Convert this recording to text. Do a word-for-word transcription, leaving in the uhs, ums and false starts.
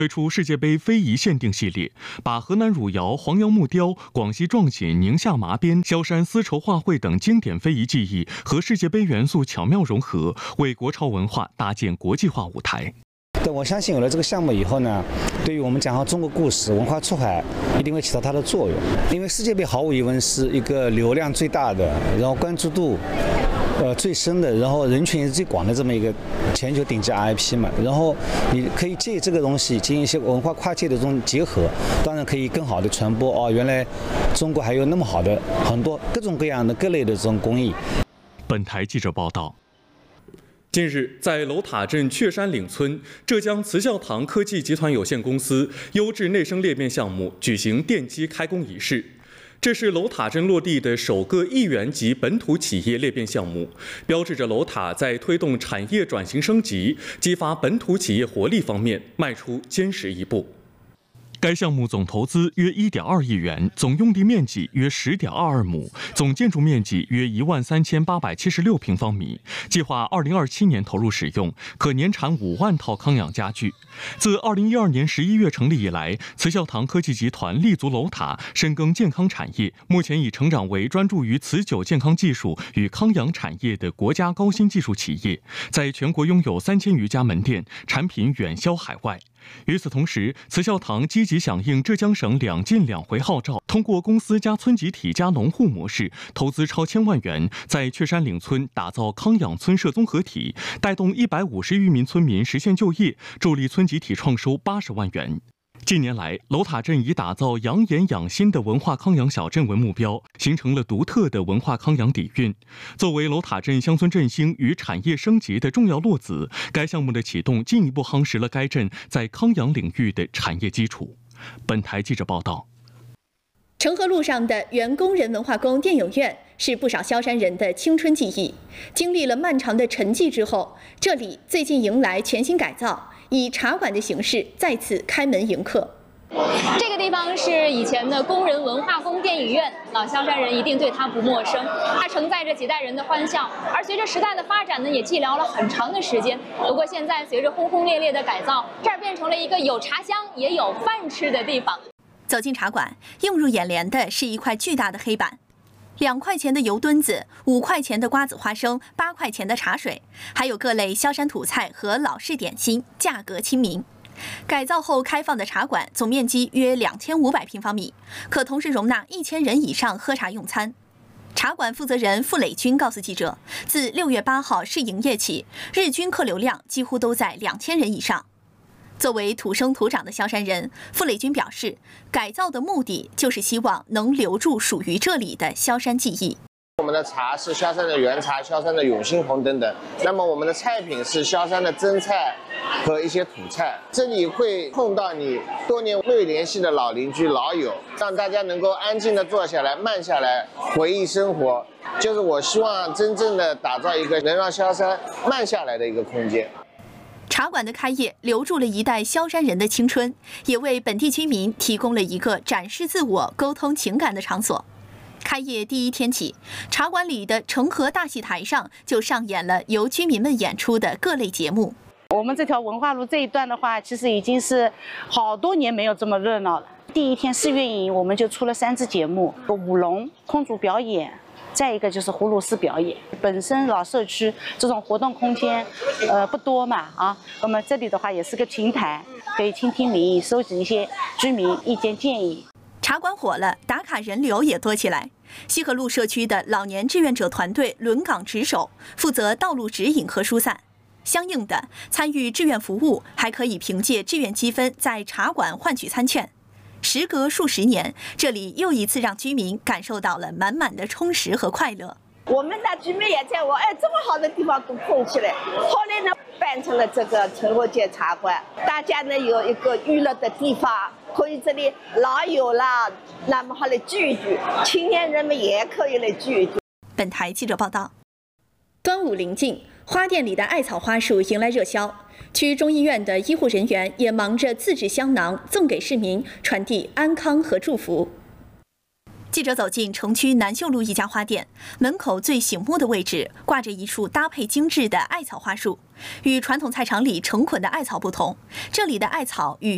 推出世界杯非遗限定系列，把河南汝窑、黄杨木雕、广西壮锦、宁夏麻边、萧山丝绸画绘等经典非遗技艺和世界杯元素巧妙融合，为国潮文化搭建国际化舞台。 对，我相信有了这个项目以后呢，对于我们讲好中国故事、文化出海，一定会起到它的作用。因为世界杯毫无疑问是一个流量最大的，然后关注度呃最深的，然后人群也是最广的这么一个全球顶级 I P 嘛。然后你可以借这个东西进行一些文化跨界的这种结合，当然可以更好的传播哦。原来中国还有那么好的很多各种各样的各类的这种工艺。 本台记者报道。 近日，在楼塔镇雀山岭村，浙江慈孝堂科技集团有限公司优质内生裂变项目举行奠基开工仪式。这是楼塔镇落地的首个亿元级本土企业裂变项目，标志着楼塔在推动产业转型升级、激发本土企业活力方面迈出坚实一步。 该项目总投资约一点二亿元，总用地面积约十点二二亩，总建筑面积约一万三千八百七十六平方米。计划二零二七年投入使用，可年产五万套康养家具。自二零一二年十一月成立以来，慈孝堂科技集团立足楼塔，深耕健康产业，目前已成长为专注于慈酒健康技术与康养产业的国家高新技术企业，在全国拥有三千余家门店，产品远销海外。与此同时，慈孝堂积极响应浙江省两进两回号召，通过公司加村集体加农户模式，投资超千万元，在雀山岭村打造康养村社综合体，带动一百五十余名村民实现就业，助力村集体创收八十万元。近年来，楼塔镇以打造养眼养心的文化康养小镇为目标，形成了独特的文化康养底蕴。作为楼塔镇乡村振兴与产业升级的重要落子，该项目的启动进一步夯实了该镇在康养领域的产业基础。本台记者报道。 成河路上的原工人文化宫电影院是不少萧山人的青春记忆。经历了漫长的沉寂之后，这里最近迎来全新改造，以茶馆的形式再次开门迎客。 这个地方是以前的工人文化宫电影院，老萧山人一定对它不陌生。它承载着几代人的欢笑，而随着时代的发展呢，也寂寥了很长的时间。不过现在随着轰轰烈烈的改造，这儿变成了一个有茶香也有饭吃的地方。 走进茶馆，映入眼帘的是一块巨大的黑板，两块钱的油墩子，五块钱的瓜子花生，八块钱的茶水，还有各类萧山土菜和老式点心，价格亲民。改造后开放的茶馆总面积约两千五百平方米，可同时容纳一千人以上喝茶用餐。茶馆负责人傅磊军告诉记者，自六月八号试营业起，日均客流量几乎都在两千人以上。作为土生土长的萧山人，傅磊军表示，改造的目的就是希望能留住属于这里的萧山记忆。 我们的茶是萧山的原茶、萧山的永兴红等等，那么我们的菜品是萧山的蒸菜和一些土菜。这里会碰到你多年未联系的老邻居、老友，让大家能够安静地坐下来、慢下来回忆生活。就是我希望真正的打造一个能让萧山慢下来的一个空间。 茶馆的开业留住了一代萧山人的青春，也为本地居民提供了一个展示自我、沟通情感的场所。开业第一天起，茶馆里的成河大戏台上就上演了由居民们演出的各类节目。 我们这条文化路这一段的话，其实已经是好多年没有这么热闹了。第一天试运营，我们就出了三支节目：舞龙、空竹表演。再一个就是葫芦丝表演。本身老社区这种活动空间，呃不多嘛啊，那么这里的话也是个平台，可以倾听民意，收集一些居民意见建议。 茶馆火了，打卡人流也多起来。西河路社区的老年志愿者团队轮岗值守，负责道路指引和疏散。相应的，参与志愿服务还可以凭借志愿积分在茶馆换取餐券。时隔数十年，这里又一次让居民感受到了满满的充实和快乐。 我们的居民也在我哎，这么好的地方都空起来，后来呢办成了这个陈河街茶馆，大家呢有一个娱乐的地方，可以这里老友啦，那么好来聚一聚，青年人们也可以来聚一聚。 本台记者报道。端午临近，花店里的艾草花束迎来热销。区中医院的医护人员也忙着自制香囊，赠给市民，传递安康和祝福。记者走进城区南秀路一家花店，门口最醒目的位置挂着一束搭配精致的艾草花束。与传统菜场里成捆的艾草不同，这里的艾草与